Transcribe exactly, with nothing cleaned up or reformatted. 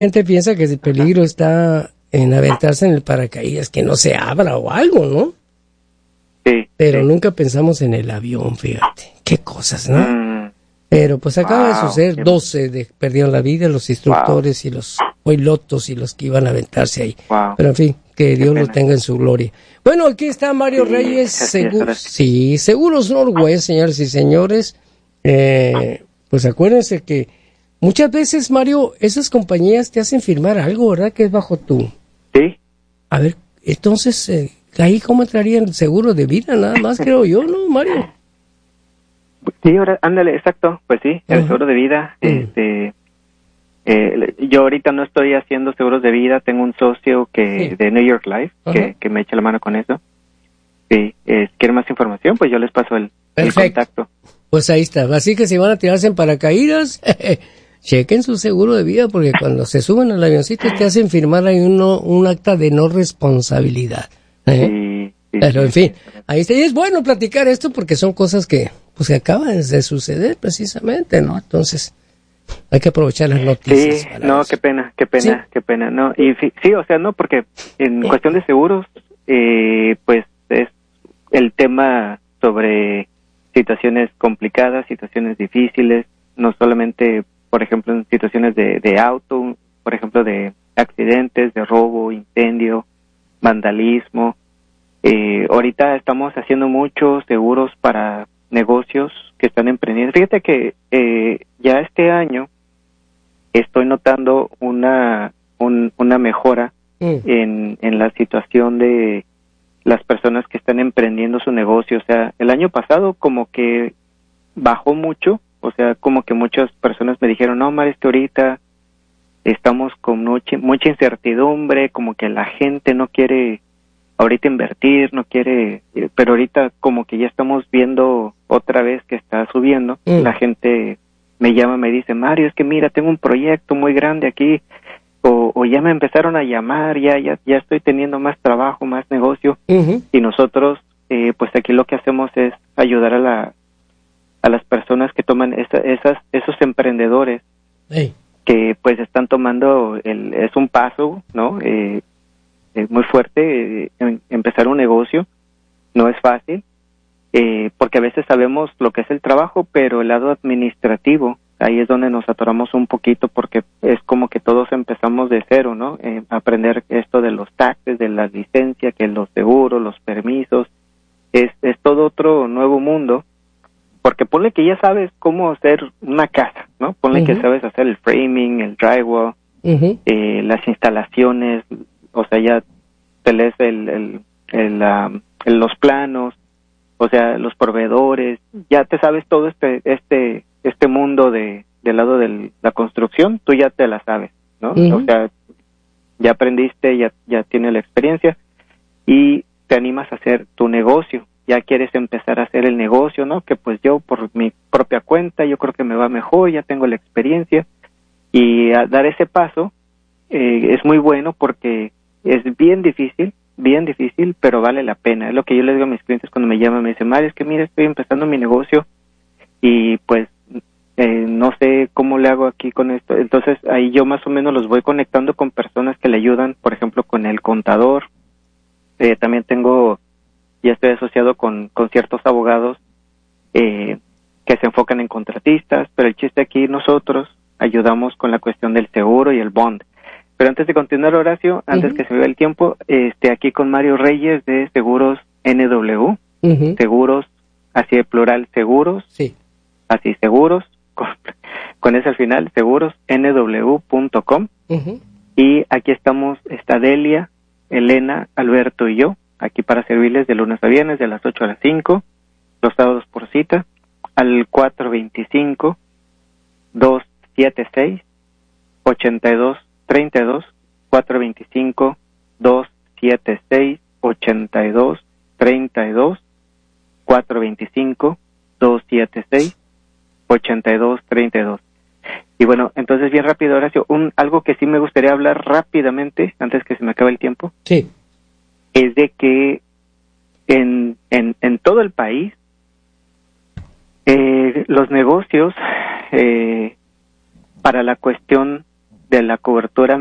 gente piensa que el peligro está en aventarse en el paracaídas, que no se abra o algo, ¿no? Sí. Pero sí. nunca pensamos en el avión, fíjate. Qué cosas, ¿no? Mm. Pero pues acaba Wow, de suceder, qué... doce de, perdieron la vida, los instructores wow. y los pilotos y los que iban a aventarse ahí. Wow. Pero en fin, que qué Dios pena. lo tenga en su gloria. Bueno, aquí está Mario sí, Reyes, segu- es, sí, Seguros Norwest, señores y señores. Eh, pues acuérdense que muchas veces, Mario, esas compañías te hacen firmar algo, ¿verdad? Que es bajo tu... Sí. A ver, entonces, eh, ahí cómo entraría el seguro de vida, nada más creo yo, ¿no, Mario? Sí, ahora, ándale, exacto, pues sí, el uh-huh. seguro de vida, uh-huh. este, eh, yo ahorita no estoy haciendo seguros de vida, tengo un socio que sí. de New York Life, uh-huh. que, que me echa la mano con eso. Sí, eh, si quieren más información, pues yo les paso el, el contacto. Pues ahí está, así que si van a tirarse en paracaídas, chequen su seguro de vida, porque cuando se suben al avioncito te hacen firmar ahí uno, un acta de no responsabilidad. ¿eh? Sí, sí, Pero sí, en fin, sí. ahí está, y es bueno platicar esto porque son cosas que pues que acaban de suceder precisamente, ¿no? Entonces, hay que aprovechar las noticias. Sí, no, eso. qué pena, qué pena, ¿Sí? qué pena, no, y sí, o sea, no, porque en cuestión de seguros, eh, pues es el tema sobre situaciones complicadas, situaciones difíciles, no solamente, por ejemplo, en situaciones de, de auto, por ejemplo, de accidentes, de robo, incendio, vandalismo. Eh, ahorita estamos haciendo muchos seguros para negocios que están emprendiendo. Fíjate que eh, ya este año estoy notando una un, una mejora mm. en, en la situación de las personas que están emprendiendo su negocio. O sea, el año pasado como que bajó mucho, o sea, como que muchas personas me dijeron, no, Mar, es que ahorita estamos con mucha, mucha incertidumbre, como que la gente no quiere ahorita invertir, no quiere, pero ahorita como que ya estamos viendo otra vez que está subiendo. Mm. La gente me llama, me dice, Mario, es que mira, tengo un proyecto muy grande aquí, o, o ya me empezaron a llamar, ya ya ya estoy teniendo más trabajo, más negocio, uh-huh. y nosotros, eh, pues aquí lo que hacemos es ayudar a la a las personas que toman esa, esas esos emprendedores, hey. que pues están tomando, el es un paso, ¿no?, eh, es muy fuerte, eh, em, empezar un negocio no es fácil, eh, porque a veces sabemos lo que es el trabajo, pero el lado administrativo, ahí es donde nos atoramos un poquito, porque es como que todos empezamos de cero, ¿no? Eh, aprender esto de los taxes, de la licencia, que los seguros, los permisos, es, es todo otro nuevo mundo, porque ponle que ya sabes cómo hacer una casa, ¿no? Ponle uh-huh. que sabes hacer el framing, el drywall, uh-huh. eh, las instalaciones, o sea, ya te lees el, el, el, um, el, los planos, o sea, los proveedores, ya te sabes todo este este este mundo de del lado de la construcción, tú ya te la sabes, ¿no? Uh-huh. O sea, ya aprendiste, ya ya tienes la experiencia y te animas a hacer tu negocio, ya quieres empezar a hacer el negocio, ¿no? Que pues yo por mi propia cuenta, yo creo que me va mejor, ya tengo la experiencia, y a dar ese paso eh, es muy bueno porque es bien difícil, bien difícil, pero vale la pena. Es lo que yo les digo a mis clientes cuando me llaman, me dicen, Mario, es que mira, estoy empezando mi negocio y pues eh, no sé cómo le hago aquí con esto. Entonces ahí yo más o menos los voy conectando con personas que le ayudan, por ejemplo, con el contador. Eh, también tengo, ya estoy asociado con, con ciertos abogados eh, que se enfocan en contratistas, pero el chiste aquí nosotros ayudamos con la cuestión del seguro y el bond. Pero antes de continuar, Horacio, antes uh-huh. que se me vea el tiempo, este, aquí con Mario Reyes de Seguros N W, uh-huh. Seguros, así de plural, Seguros, sí. así Seguros, con, con ese al final, seguros N W punto com, uh-huh. y aquí estamos, está Delia, Elena, Alberto y yo, aquí para servirles de lunes a viernes, de las ocho a las cinco, los sábados por cita, al cuatro veinticinco, dos setenta y seis, ochenta y dos treinta y dos, cuatro veinticinco, dos setenta y seis, ochenta y dos treinta y dos, cuatro veinticinco, dos setenta y seis, ochenta y dos treinta y dos. Y bueno, entonces bien rápido, Horacio, un, algo que sí me gustaría hablar rápidamente, antes que se me acabe el tiempo, sí. es de que en, en, en todo el país, eh, los negocios, eh, para la cuestión de la cobertura